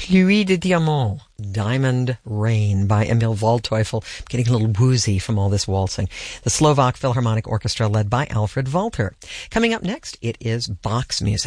Pluie de Diamant, Diamond Rain by Emil Waldteufel. I'm getting a little woozy from all this waltzing. The Slovak Philharmonic Orchestra led by Alfred Walter. Coming up next, it is Bach's music.